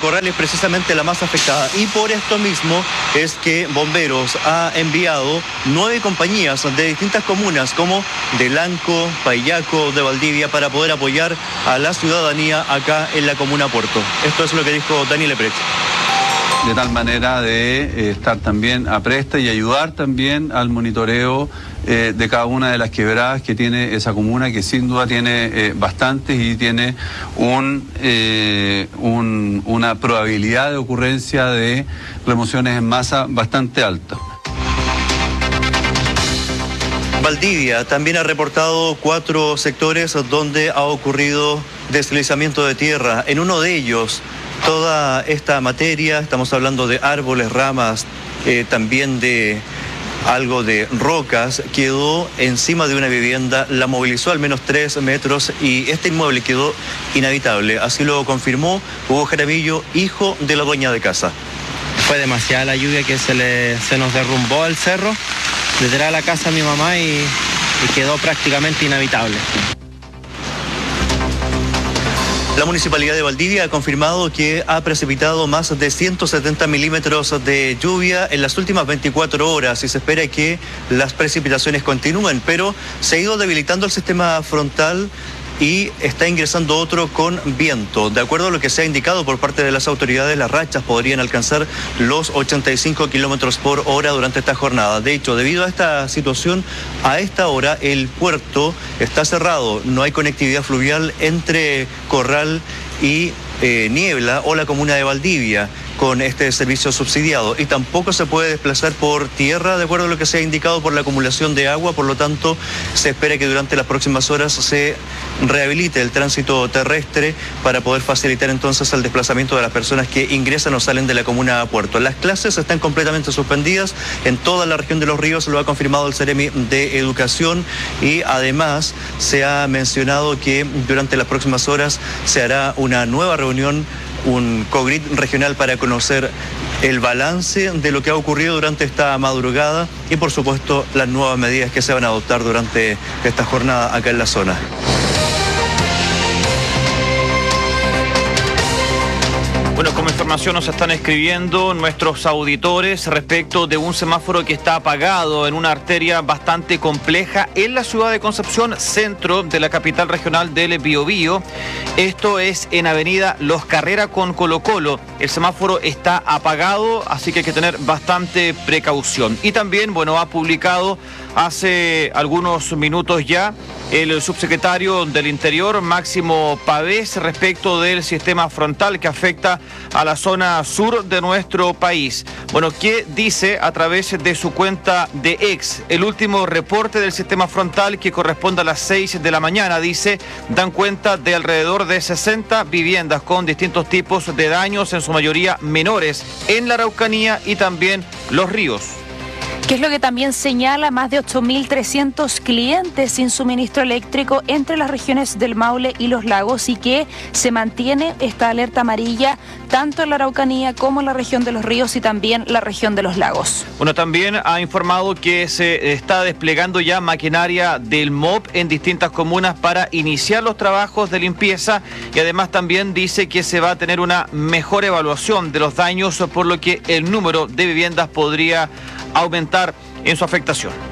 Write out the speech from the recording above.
Corral es precisamente la más afectada y por esto mismo es que Bomberos ha enviado 9 compañías de distintas comunas como de Lanco, Paillaco, de Valdivia para poder apoyar a la ciudadanía acá en la comuna Puerto. Esto es lo que dijo Daniel Lepret. De tal manera de estar también apresta y ayudar también al monitoreo de cada una de las quebradas que tiene esa comuna, que sin duda tiene bastantes y tiene una probabilidad de ocurrencia de remociones en masa bastante alta. Valdivia también ha reportado 4 sectores donde ha ocurrido deslizamiento de tierra. En uno de ellos, toda esta materia, estamos hablando de árboles, ramas, también de algo de rocas, quedó encima de una vivienda, la movilizó al menos 3 metros y este inmueble quedó inhabitable. Así lo confirmó Hugo Jaramillo, hijo de la dueña de casa. Fue demasiada la lluvia que se nos derrumbó el cerro, detrás de la casa de mi mamá y quedó prácticamente inhabitable. La Municipalidad de Valdivia ha confirmado que ha precipitado más de 170 milímetros de lluvia en las últimas 24 horas y se espera que las precipitaciones continúen, pero se ha ido debilitando el sistema frontal y está ingresando otro con viento. De acuerdo a lo que se ha indicado por parte de las autoridades, las rachas podrían alcanzar los 85 kilómetros por hora durante esta jornada. De hecho, debido a esta situación, a esta hora el puerto está cerrado. No hay conectividad fluvial entre Corral y Niebla o la comuna de Valdivia con este servicio subsidiado y tampoco se puede desplazar por tierra de acuerdo a lo que se ha indicado por la acumulación de agua. Por lo tanto, se espera que durante las próximas horas se rehabilite el tránsito terrestre para poder facilitar entonces el desplazamiento de las personas que ingresan o salen de la comuna Puerto. Las clases están completamente suspendidas en toda la región de Los Ríos, lo ha confirmado el Ceremi de Educación y además se ha mencionado que durante las próximas horas se hará una nueva reunión, un COGRIT regional para conocer el balance de lo que ha ocurrido durante esta madrugada y por supuesto las nuevas medidas que se van a adoptar durante esta jornada acá en la zona. Bueno, como información nos están escribiendo nuestros auditores respecto de un semáforo que está apagado en una arteria bastante compleja en la ciudad de Concepción, centro de la capital regional del Biobío. Esto es en avenida Los Carrera con Colo Colo. El semáforo está apagado, así que hay que tener bastante precaución. Y también, bueno, ha publicado hace algunos minutos ya el subsecretario del Interior, Máximo Pavés, respecto del sistema frontal que afecta a la zona sur de nuestro país. Bueno, ¿qué dice a través de su cuenta de X? El último reporte del sistema frontal, que corresponde a las 6 de la mañana, dice, dan cuenta de alrededor de 60 viviendas con distintos tipos de daños, en su mayoría menores, en la Araucanía y también Los Ríos. Que es lo que también señala más de 8.300 clientes sin suministro eléctrico entre las regiones del Maule y los Lagos y que se mantiene esta alerta amarilla tanto en la Araucanía como en la región de los Ríos y también la región de los Lagos. Bueno, también ha informado que se está desplegando ya maquinaria del MOP en distintas comunas para iniciar los trabajos de limpieza y además también dice que se va a tener una mejor evaluación de los daños, por lo que el número de viviendas podría aumentar en su afectación.